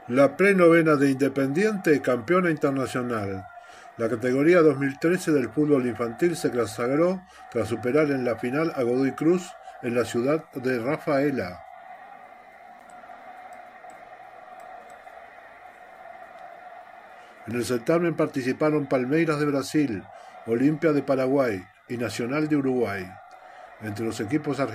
La prenovena de Independiente, campeona internacional. La categoría 2013 del fútbol infantil se consagró tras superar en la final a Godoy Cruz en la ciudad de Rafaela. En el certamen participaron Palmeiras de Brasil, Olimpia de Paraguay y Nacional de Uruguay. Entre los equipos argentinos